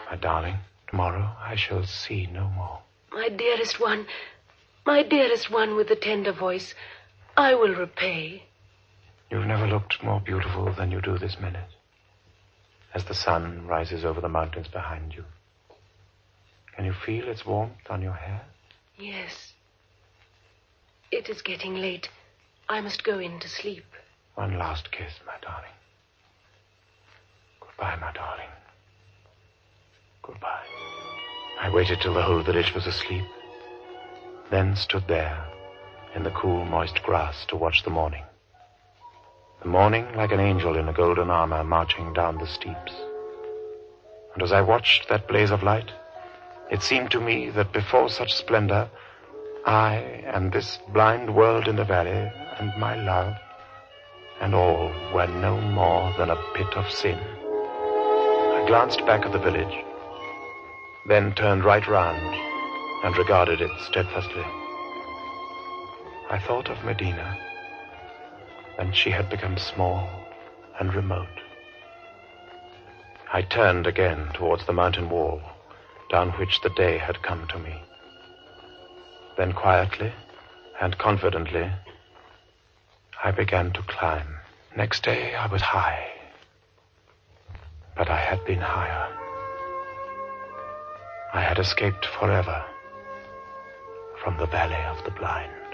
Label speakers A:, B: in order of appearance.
A: My darling, tomorrow I shall see no more.
B: My dearest one with the tender voice, I will repay.
A: You've never looked more beautiful than you do this minute, as the sun rises over the mountains behind you. Can you feel its warmth on your hair?
B: Yes. It is getting late. I must go in to sleep.
A: One last kiss, my darling. Goodbye, my darling. Goodbye. I waited till the whole village was asleep, then stood there in the cool, moist grass to watch the morning. The morning like an angel in a golden armor marching down the steeps. And as I watched that blaze of light, it seemed to me that before such splendor, I and this blind world in the valley and my love and all were no more than a pit of sin. I glanced back at the village, then turned right round and regarded it steadfastly. I thought of Medina, and she had become small and remote. I turned again towards the mountain wall, down which the day had come to me. Then quietly and confidently, I began to climb. Next day I was high, but I had been higher. I had escaped forever from the Valley of the Blind.